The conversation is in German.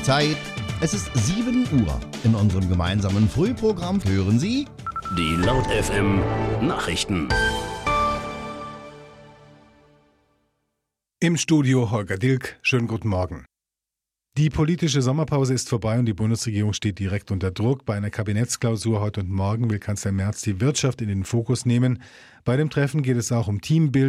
Zeit. Es ist 7 Uhr. In unserem gemeinsamen Frühprogramm hören Sie die Laut FM Nachrichten. Im Studio Holger Dilk. Schönen guten Morgen. Die politische Sommerpause ist vorbei und die Bundesregierung steht direkt unter Druck. Bei einer Kabinettsklausur heute und morgen will Kanzler Merz die Wirtschaft in den Fokus nehmen. Bei dem Treffen geht es auch um Teambuilding.